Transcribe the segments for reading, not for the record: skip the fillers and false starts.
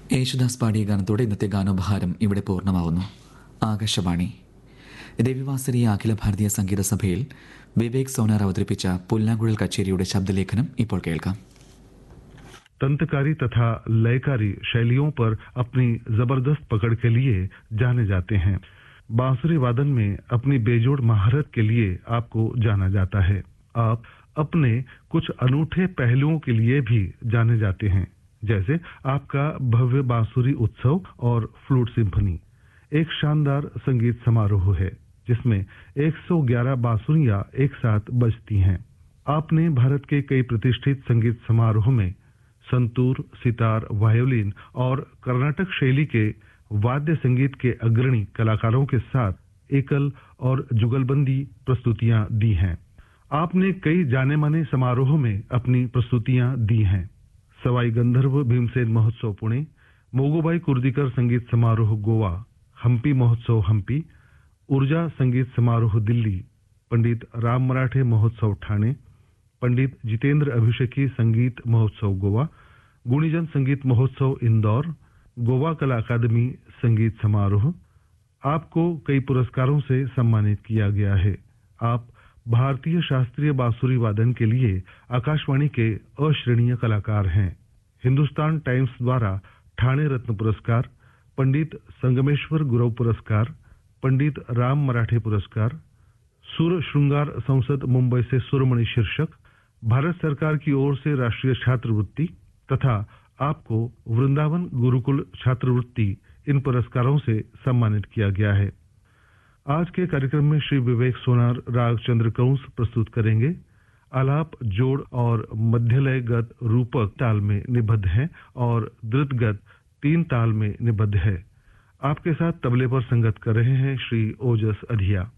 യേശുദാസ് പാടിയ ഗാനത്തോടെ ഇന്നത്തെ ഗാനോപഹാരം ഇവിടെ പൂർണ്ണമാവുന്നു. ആകാശവാണി രവിവാസരി അഖില ഭാരതീയ സംഗീത സഭയിൽ വിവേക് സോനാർ അവതരിപ്പിച്ച പുല്ലാങ്കുഴൽ കച്ചേരിയുടെ ശബ്ദലേഖനം ഇപ്പോൾ കേൾക്കാം. तंत्रकारी तथा लयकारी शैलियों पर अपनी जबरदस्त पकड़ के लिए जाने जाते हैं. बांसुरी वादन में अपनी बेजोड़ महारत के लिए आपको जाना जाता है. आप अपने कुछ अनूठे पहलुओं के लिए भी जाने जाते हैं, जैसे आपका भव्य बांसुरी उत्सव और फ्लूट सिम्फनी. एक शानदार संगीत समारोह है जिसमें 111 बांसुरियां एक साथ बजती हैं. आपने भारत के कई प्रतिष्ठित संगीत समारोह में संतूर, सितार, वायोलिन और कर्नाटक शैली के वाद्य संगीत के अग्रणी कलाकारों के साथ एकल और जुगलबंदी प्रस्तुतियां दी हैं. आपने कई जाने माने समारोहों में अपनी प्रस्तुतियां दी हैं. सवाई गंधर्व भीमसेन महोत्सव पुणे, मोगूबाई कुर्दीकर संगीत समारोह गोवा, हम्पी महोत्सव हम्पी, ऊर्जा संगीत समारोह दिल्ली, पंडित राम मराठे महोत्सव ठाणे, पंडित जितेंद्र अभिषेकी संगीत महोत्सव गोवा, गुणीजन संगीत महोत्सव इंदौर, गोवा कला अकादमी संगीत समारोह. आपको कई पुरस्कारों से सम्मानित किया गया है. आप भारतीय शास्त्रीय बांसुरी वादन के लिए आकाशवाणी के अश्रेणीय कलाकार हैं. हिंदुस्तान टाइम्स द्वारा ठाणे रत्न पुरस्कार, पंडित संगमेश्वर गुरव पुरस्कार, पंडित राम मराठे पुरस्कार, सुर श्रृंगार संसद मुंबई से सुरमणि शीर्षक, भारत सरकार की ओर से राष्ट्रीय छात्रवृत्ति तथा आपको वृंदावन गुरुकुल छात्रवृत्ति इन पुरस्कारों से सम्मानित किया गया है. आज के कार्यक्रम में श्री विवेक सोनार राग चंद्रकंस प्रस्तुत करेंगे. आलाप, जोड़ और मध्यलयगत रूपक ताल में निबद्ध है और द्रुतगत 3 ताल में निबद्ध है. आपके साथ तबले पर संगत कर रहे हैं श्री ओजस अधिया.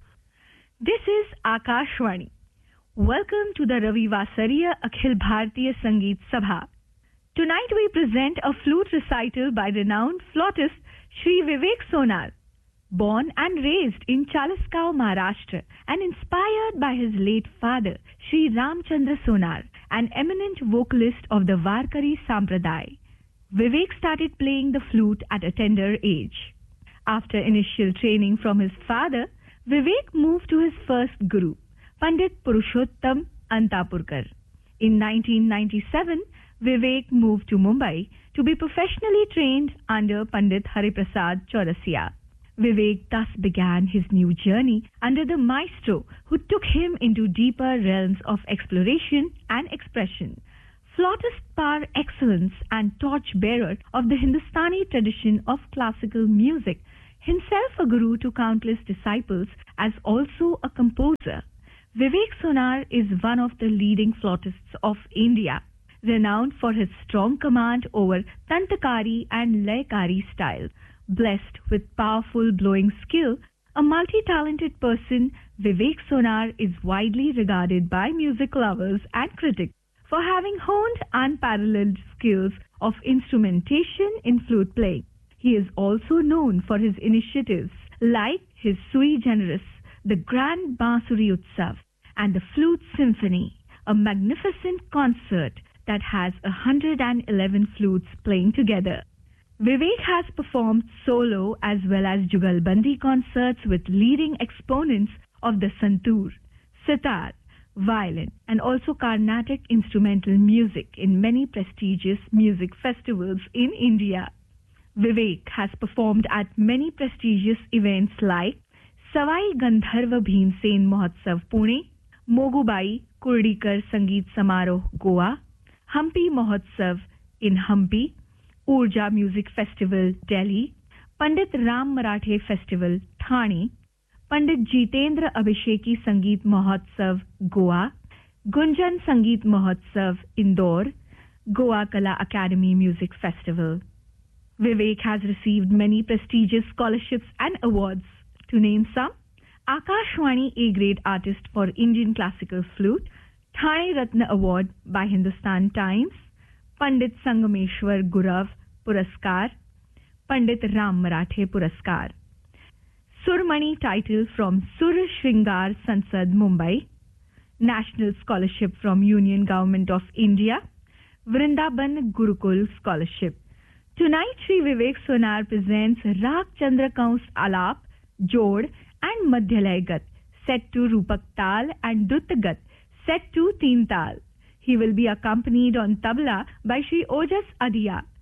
This is Akashwani. Welcome to the Ravi Vasariya Akhil Bharatiya Sangeet Sabha. Tonight we present a flute recital by renowned flautist Shri Vivek Sonar. Born and raised in Chaliskau, Maharashtra, and inspired by his late father, Shri Ramchandra Sonar, an eminent vocalist of the Varkari Sampradaya, Vivek started playing the flute at a tender age. After initial training from his father, Vivek moved to his first guru, Pandit Purushottam Antapurkar. In 1997, Vivek moved to Mumbai to be professionally trained under Pandit Hariprasad Chaurasia. Vivek thus began his new journey under the maestro who took him into deeper realms of exploration and expression. Flautist par excellence and torch-bearer of the Hindustani tradition of classical music, himself a guru to countless disciples as also a composer, Vivek Sonar is one of the leading flautists of India, renowned for his strong command over Tantakari and Layakari style. Blessed with powerful blowing skill, a multi-talented person, Vivek Sonar is widely regarded by music lovers and critics for having honed unparalleled skills of instrumentation in flute playing. He is also known for his initiatives like his sui generis, the Grand Bansuri Utsav, and the Flute Symphony, a magnificent concert that has 111 flutes playing together. Vivek has performed solo as well as jugalbandi concerts with leading exponents of the santoor, sitar, violin, and also Carnatic instrumental music in many prestigious music festivals in India. Vivek has performed at many prestigious events like Savai Gandharva Bhimsen Mahotsav Pune, Mogubai Kurdikar Sangeet Samaroh Goa, Hampi Mahotsav in Hampi, Urja Music Festival Delhi, Pandit Ram Marathe Festival Thane, Pandit Jitendra Abhisheki Sangeet Mahotsav Goa, Gunjan Sangeet Mahotsav Indore, Goa Kala Academy Music Festival. Vivek has received many prestigious scholarships and awards. To name some: Akashwani A-grade artist for Indian classical flute, Thane Ratna Award by Hindustan Times, Pandit Sangameshwar Gurav Puraskar, Pandit Ram Marathe Puraskar. Surmani title from Sur Shringar Sansad Mumbai, National Scholarship from Union Government of India, Vrindaban Gurukul Scholarship, Tonight, Sri Vivek Sonar presents Raag Chandra Kaus Alap, Jod and Madhyalay Gat, set to Rupak Tal and Dutta Gat, set to Teen Tal. He will be accompanied on tabla by Sri Ojas Adiya.